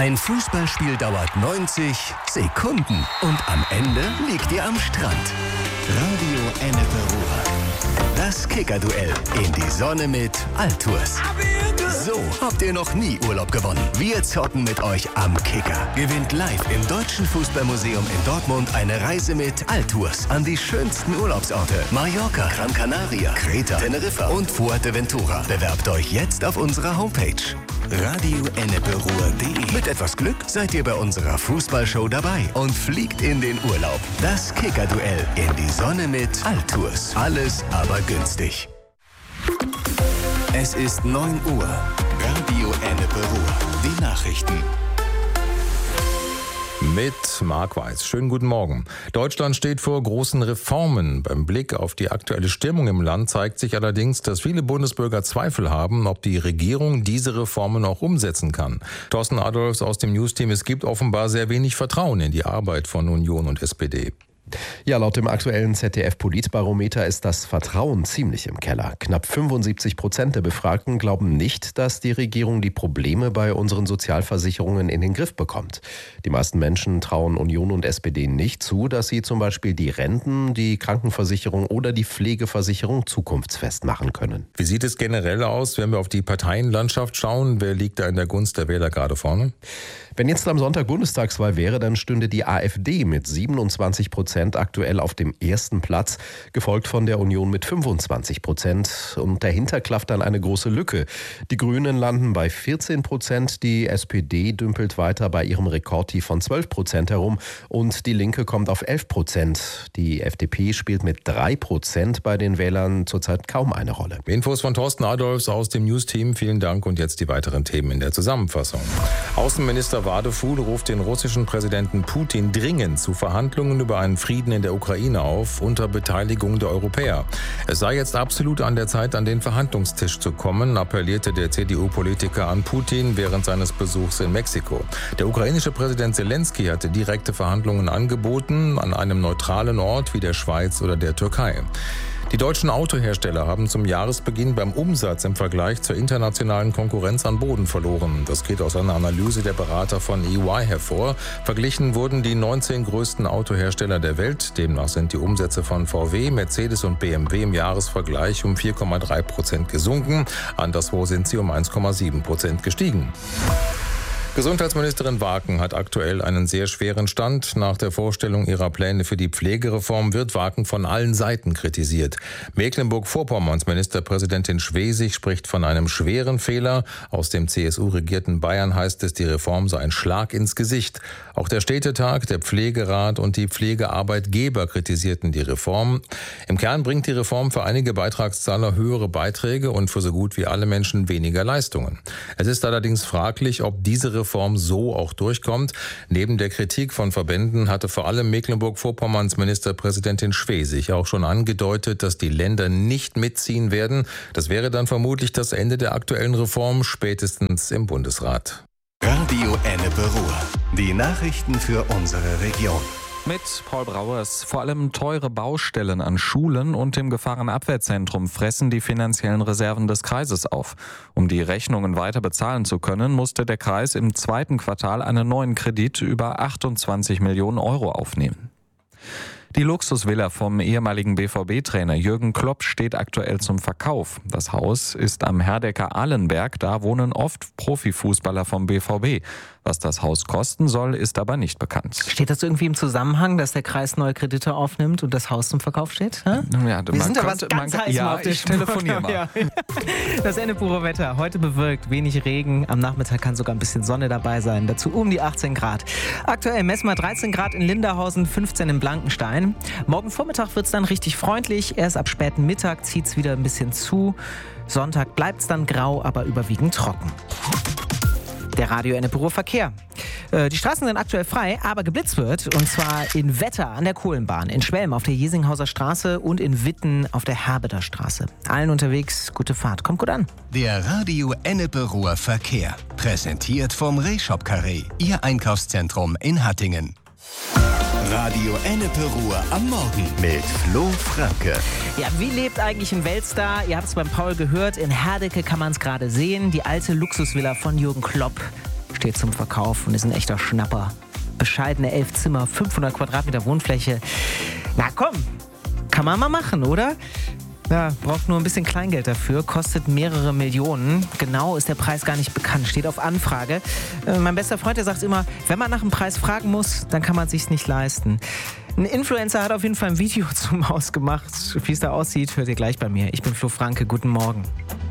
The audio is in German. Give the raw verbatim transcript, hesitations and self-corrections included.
Ein Fußballspiel dauert neunzig Sekunden und am Ende liegt ihr am Strand. Radio Ennepe Ruhr. Das Kicker-Duell in die Sonne mit Altours. So habt ihr noch nie Urlaub gewonnen. Wir zocken mit euch am Kicker. Gewinnt live im Deutschen Fußballmuseum in Dortmund eine Reise mit Altours an die schönsten Urlaubsorte. Mallorca, Gran Canaria, Kreta, Teneriffa und Fuerteventura. Bewerbt euch jetzt auf unserer Homepage radio ennepe ruhr punkt de. Mit etwas Glück seid ihr bei unserer Fußballshow dabei und fliegt in den Urlaub. Das Kicker-Duell in die Sonne mit Altours. Alles aber günstig. Es ist neun Uhr. Radio Ennepe Ruhr. Die Nachrichten. Mit Marc Weiß. Schönen guten Morgen. Deutschland steht vor großen Reformen. Beim Blick auf die aktuelle Stimmung im Land zeigt sich allerdings, dass viele Bundesbürger Zweifel haben, ob die Regierung diese Reformen auch umsetzen kann. Thorsten Adolfs aus dem Newsteam: Es gibt offenbar sehr wenig Vertrauen in die Arbeit von Union und S P D. Ja, laut dem aktuellen Z D F-Politbarometer ist das Vertrauen ziemlich im Keller. Knapp fünfundsiebzig Prozent der Befragten glauben nicht, dass die Regierung die Probleme bei unseren Sozialversicherungen in den Griff bekommt. Die meisten Menschen trauen Union und S P D nicht zu, dass sie zum Beispiel die Renten, die Krankenversicherung oder die Pflegeversicherung zukunftsfest machen können. Wie sieht es generell aus, wenn wir auf die Parteienlandschaft schauen? Wer liegt da in der Gunst der Wähler gerade vorne? Wenn jetzt am Sonntag Bundestagswahl wäre, dann stünde die AfD mit siebenundzwanzig Prozent aktuell auf dem ersten Platz, gefolgt von der Union mit fünfundzwanzig Prozent. Und dahinter klafft dann eine große Lücke. Die Grünen landen bei vierzehn Prozent, die S P D dümpelt weiter bei ihrem Rekordtief von zwölf Prozent herum und die Linke kommt auf elf Prozent. Die F D P spielt mit drei Prozent bei den Wählern zurzeit kaum eine Rolle. Infos von Thorsten Adolfs aus dem News-Team. Vielen Dank und jetzt die weiteren Themen in der Zusammenfassung. Außenminister Wadefuhl ruft den russischen Präsidenten Putin dringend zu Verhandlungen über einen Frieden in der Ukraine auf, unter Beteiligung der Europäer. Es sei jetzt absolut an der Zeit, an den Verhandlungstisch zu kommen, appellierte der C D U-Politiker an Putin während seines Besuchs in Mexiko. Der ukrainische Präsident Zelensky hatte direkte Verhandlungen angeboten, an einem neutralen Ort wie der Schweiz oder der Türkei. Die deutschen Autohersteller haben zum Jahresbeginn beim Umsatz im Vergleich zur internationalen Konkurrenz an Boden verloren. Das geht aus einer Analyse der Berater von E Y hervor. Verglichen wurden die neunzehn größten Autohersteller der Welt. Demnach sind die Umsätze von V W, Mercedes und B M W im Jahresvergleich um vier Komma drei Prozent gesunken. Anderswo sind sie um eins Komma sieben Prozent gestiegen. Gesundheitsministerin Waken hat aktuell einen sehr schweren Stand. Nach der Vorstellung ihrer Pläne für die Pflegereform wird Waken von allen Seiten kritisiert. Mecklenburg-Vorpommerns Ministerpräsidentin Schwesig spricht von einem schweren Fehler. Aus dem C S U-regierten Bayern heißt es, die Reform sei ein Schlag ins Gesicht. Auch der Städtetag, der Pflegerat und die Pflegearbeitgeber kritisierten die Reform. Im Kern bringt die Reform für einige Beitragszahler höhere Beiträge und für so gut wie alle Menschen weniger Leistungen. Es ist allerdings fraglich, ob diese Reform Reform so auch durchkommt. Neben der Kritik von Verbänden hatte vor allem Mecklenburg-Vorpommerns Ministerpräsidentin Schwesig auch schon angedeutet, dass die Länder nicht mitziehen werden. Das wäre dann vermutlich das Ende der aktuellen Reform, spätestens im Bundesrat. Radio Ennepe Ruhr. Die Nachrichten für unsere Region. Mit Paul Brauers. Vor allem teure Baustellen an Schulen und dem Gefahrenabwehrzentrum fressen die finanziellen Reserven des Kreises auf. Um die Rechnungen weiter bezahlen zu können, musste der Kreis im zweiten Quartal einen neuen Kredit über achtundzwanzig Millionen Euro aufnehmen. Die Luxusvilla vom ehemaligen B V B-Trainer Jürgen Klopp steht aktuell zum Verkauf. Das Haus ist am Herdecker Ahlenberg, da wohnen oft Profifußballer vom B V B. Was das Haus kosten soll, ist aber nicht bekannt. Steht das irgendwie im Zusammenhang, dass der Kreis neue Kredite aufnimmt und das Haus zum Verkauf steht? Ja, Wir man sind könnte, aber ganz man, heiß ja, mal auf der ich telefoniere mal. Ja. Das Ennepe Wetter. Heute bewölkt, wenig Regen. Am Nachmittag kann sogar ein bisschen Sonne dabei sein. Dazu um die achtzehn Grad. Aktuell messen wir dreizehn Grad in Linderhausen, fünfzehn in Blankenstein. Morgen Vormittag wird es dann richtig freundlich. Erst ab späten Mittag zieht es wieder ein bisschen zu. Sonntag bleibt es dann grau, aber überwiegend trocken. Der Radio Ennepe Ruhr Verkehr. Äh, die Straßen sind aktuell frei, aber geblitzt wird. Und zwar in Wetter an der Kohlenbahn, in Schwelm auf der Jesinghauser Straße und in Witten auf der Herbeter Straße. Allen unterwegs, gute Fahrt. Kommt gut an. Der Radio Ennepe Ruhr Verkehr. Präsentiert vom Rehshop Carré. Ihr Einkaufszentrum in Hattingen. Radio Ennepe Ruhr am Morgen mit Flo Franke. Ja, wie lebt eigentlich ein Weltstar? Ihr habt es beim Paul gehört, in Herdecke kann man es gerade sehen. Die alte Luxusvilla von Jürgen Klopp steht zum Verkauf und ist ein echter Schnapper. Bescheidene elf Zimmer, fünfhundert Quadratmeter Wohnfläche. Na komm, kann man mal machen, oder? Ja, braucht nur ein bisschen Kleingeld dafür, kostet mehrere Millionen. Genau ist der Preis gar nicht bekannt, steht auf Anfrage. Äh, mein bester Freund, der sagt immer, wenn man nach dem Preis fragen muss, dann kann man es sich nicht leisten. Ein Influencer hat auf jeden Fall ein Video zum Haus gemacht. Wie es da aussieht, hört ihr gleich bei mir. Ich bin Flo Franke, guten Morgen.